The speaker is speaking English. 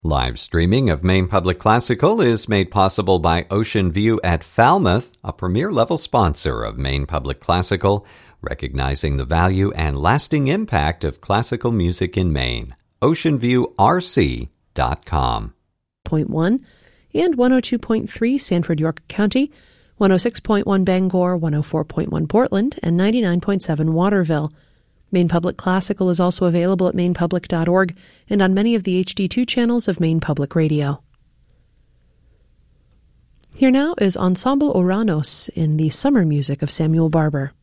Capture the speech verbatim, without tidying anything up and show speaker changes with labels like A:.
A: Live streaming of Maine Public Classical is made possible by Ocean View at Falmouth, a premier-level sponsor of Maine Public Classical, recognizing the value and lasting impact of classical music in Maine. ocean view r c dot com.
B: Point one and one oh two point three Sanford, York County, one oh six point one Bangor, one oh four point one Portland, and ninety-nine point seven Waterville. Maine Public Classical is also available at maine public dot org and on many of the H D two channels of Maine Public Radio. Here now is Ensemble Oranos in the summer music of Samuel Barber.